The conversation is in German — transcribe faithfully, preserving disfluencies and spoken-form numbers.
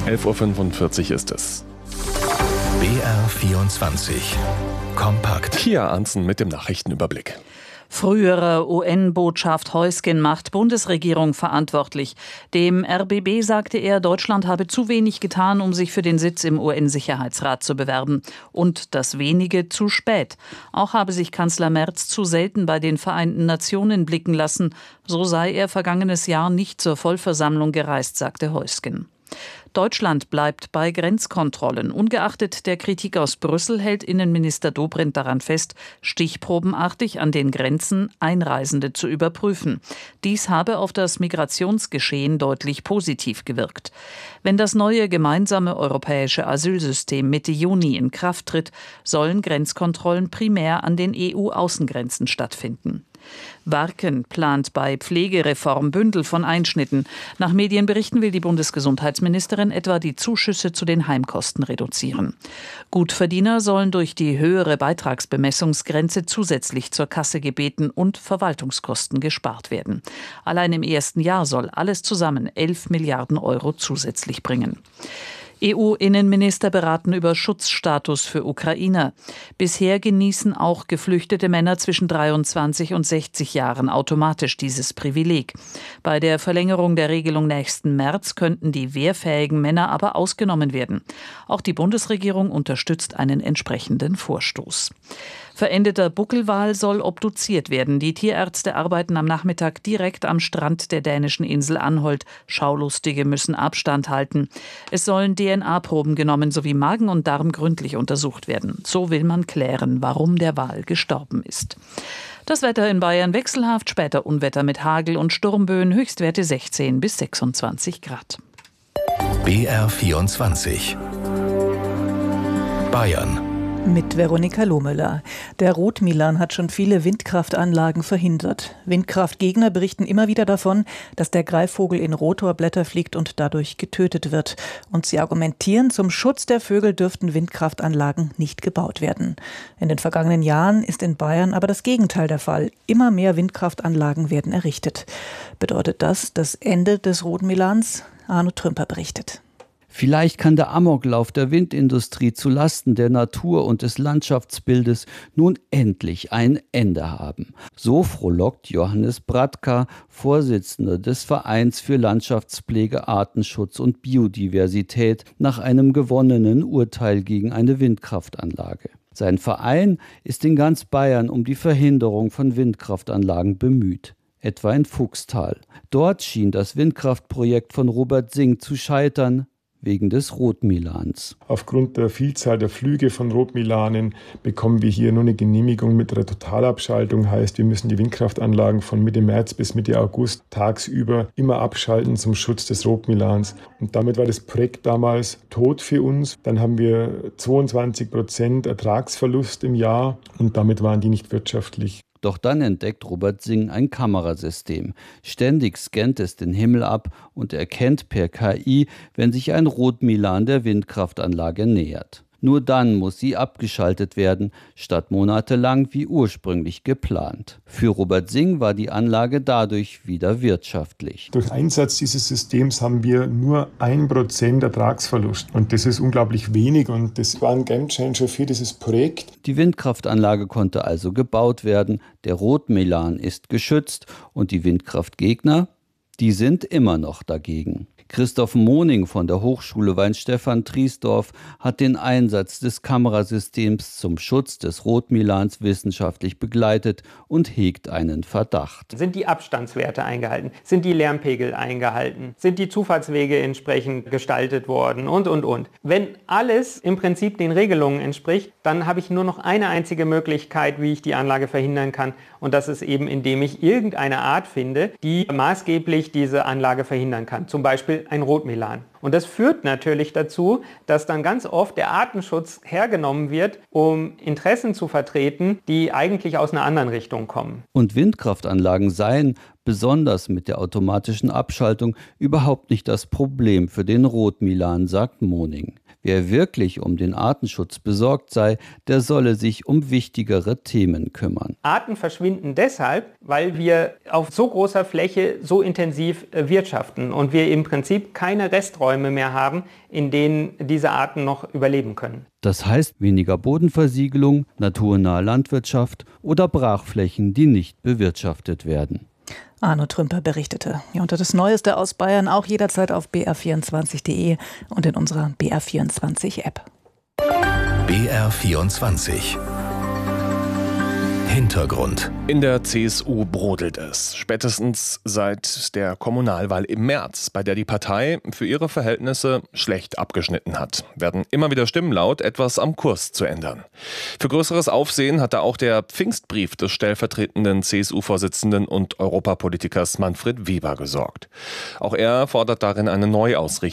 elf Uhr fünfundvierzig ist es. B R vierundzwanzig. Kompakt. Kia Arntzen mit dem Nachrichtenüberblick. Frühere U N-Botschaft Heusgen macht Bundesregierung verantwortlich. Dem R B B sagte er, Deutschland habe zu wenig getan, um sich für den Sitz im U N-Sicherheitsrat zu bewerben. Und das Wenige zu spät. Auch habe sich Kanzler Merz zu selten bei den Vereinten Nationen blicken lassen. So sei er vergangenes Jahr nicht zur Vollversammlung gereist, sagte Heusgen. Deutschland bleibt bei Grenzkontrollen. Ungeachtet der Kritik aus Brüssel hält Innenminister Dobrindt daran fest, stichprobenartig an den Grenzen Einreisende zu überprüfen. Dies habe auf das Migrationsgeschehen deutlich positiv gewirkt. Wenn das neue gemeinsame europäische Asylsystem Mitte Juni in Kraft tritt, sollen Grenzkontrollen primär an den E U-Außengrenzen stattfinden. Warken plant bei Pflegereform Bündel von Einschnitten. Nach Medienberichten will die Bundesgesundheitsministerin etwa die Zuschüsse zu den Heimkosten reduzieren. Gutverdiener sollen durch die höhere Beitragsbemessungsgrenze zusätzlich zur Kasse gebeten und Verwaltungskosten gespart werden. Allein im ersten Jahr soll alles zusammen elf Milliarden Euro zusätzlich bringen. E U-Innenminister beraten über Schutzstatus für Ukrainer. Bisher genießen auch geflüchtete Männer zwischen dreiundzwanzig und sechzig Jahren automatisch dieses Privileg. Bei der Verlängerung der Regelung nächsten März könnten die wehrfähigen Männer aber ausgenommen werden. Auch die Bundesregierung unterstützt einen entsprechenden Vorstoß. Verendeter Buckelwal soll obduziert werden. Die Tierärzte arbeiten am Nachmittag direkt am Strand der dänischen Insel Anholt. Schaulustige müssen Abstand halten. Es sollen D N A-Proben genommen sowie Magen und Darm gründlich untersucht werden. So will man klären, warum der Wal gestorben ist. Das Wetter in Bayern wechselhaft, später Unwetter mit Hagel und Sturmböen, Höchstwerte sechzehn bis sechsundzwanzig Grad. B R vierundzwanzig. Bayern. Mit Veronika Lohmüller. Der Rotmilan hat schon viele Windkraftanlagen verhindert. Windkraftgegner berichten immer wieder davon, dass der Greifvogel in Rotorblätter fliegt und dadurch getötet wird. Und sie argumentieren, zum Schutz der Vögel dürften Windkraftanlagen nicht gebaut werden. In den vergangenen Jahren ist in Bayern aber das Gegenteil der Fall. Immer mehr Windkraftanlagen werden errichtet. Bedeutet das das Ende des Rotmilans? Arno Trümper berichtet. Vielleicht kann der Amoklauf der Windindustrie zu Lasten der Natur und des Landschaftsbildes nun endlich ein Ende haben. So frohlockt Johannes Bradka, Vorsitzender des Vereins für Landschaftspflege, Artenschutz und Biodiversität, nach einem gewonnenen Urteil gegen eine Windkraftanlage. Sein Verein ist in ganz Bayern um die Verhinderung von Windkraftanlagen bemüht. Etwa in Fuchstal. Dort schien das Windkraftprojekt von Robert Singh zu scheitern, wegen des Rotmilans. Aufgrund der Vielzahl der Flüge von Rotmilanen bekommen wir hier nur eine Genehmigung mit einer Totalabschaltung. Heißt, wir müssen die Windkraftanlagen von Mitte März bis Mitte August tagsüber immer abschalten zum Schutz des Rotmilans. Und damit war das Projekt damals tot für uns. Dann haben wir zweiundzwanzig Prozent Ertragsverlust im Jahr und damit waren die nicht wirtschaftlich. Doch dann entdeckt Robert Singh ein Kamerasystem. Ständig scannt es den Himmel ab und erkennt per K I, wenn sich ein Rotmilan der Windkraftanlage nähert. Nur dann muss sie abgeschaltet werden, statt monatelang wie ursprünglich geplant. Für Robert Singh war die Anlage dadurch wieder wirtschaftlich. Durch Einsatz dieses Systems haben wir nur ein Prozent Ertragsverlust. Und das ist unglaublich wenig und das war ein Gamechanger für dieses Projekt. Die Windkraftanlage konnte also gebaut werden, der Rotmilan ist geschützt und die Windkraftgegner, die sind immer noch dagegen. Christoph Moning von der Hochschule Weinstefan-Triesdorf hat den Einsatz des Kamerasystems zum Schutz des Rotmilans wissenschaftlich begleitet und hegt einen Verdacht. Sind die Abstandswerte eingehalten? Sind die Lärmpegel eingehalten? Sind die Zufahrtswege entsprechend gestaltet worden? Und, und, und. Wenn alles im Prinzip den Regelungen entspricht, dann habe ich nur noch eine einzige Möglichkeit, wie ich die Anlage verhindern kann. Und das ist eben, indem ich irgendeine Art finde, die maßgeblich diese Anlage verhindern kann. Zum Beispiel ein Rotmilan. Und das führt natürlich dazu, dass dann ganz oft der Artenschutz hergenommen wird, um Interessen zu vertreten, die eigentlich aus einer anderen Richtung kommen. Und Windkraftanlagen seien, besonders mit der automatischen Abschaltung, überhaupt nicht das Problem für den Rotmilan, sagt Moning. Wer wirklich um den Artenschutz besorgt sei, der solle sich um wichtigere Themen kümmern. Arten verschwinden deshalb, weil wir auf so großer Fläche so intensiv wirtschaften und wir im Prinzip keine Resträume mehr haben, in denen diese Arten noch überleben können. Das heißt weniger Bodenversiegelung, naturnahe Landwirtschaft oder Brachflächen, die nicht bewirtschaftet werden. Arno Trümper berichtete. Ja, und das Neueste aus Bayern auch jederzeit auf b r vierundzwanzig punkt de und in unserer B R vierundzwanzig App. B R vierundzwanzig. Hintergrund. In der C S U brodelt es. Spätestens seit der Kommunalwahl im März, bei der die Partei für ihre Verhältnisse schlecht abgeschnitten hat, werden immer wieder Stimmen laut, etwas am Kurs zu ändern. Für größeres Aufsehen hatte auch der Pfingstbrief des stellvertretenden C S U-Vorsitzenden und Europapolitikers Manfred Weber gesorgt. Auch er fordert darin eine Neuausrichtung